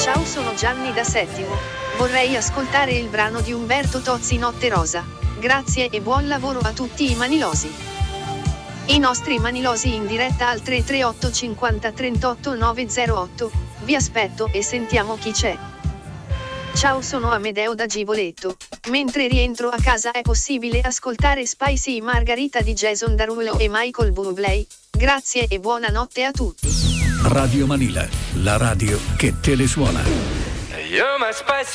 Ciao, sono Gianni da Settimo. Vorrei ascoltare il brano di Umberto Tozzi, Notte Rosa. Grazie e buon lavoro a tutti i manilosi. I nostri manilosi in diretta al 338 50 38 908. Vi aspetto e sentiamo chi c'è. Ciao, sono Amedeo da Givoletto. Mentre rientro a casa è possibile ascoltare Spicy Margarita di Jason Derulo e Michael Bublé. Grazie e buonanotte a tutti. Radio Manila, la radio che te le suona. You're my spice.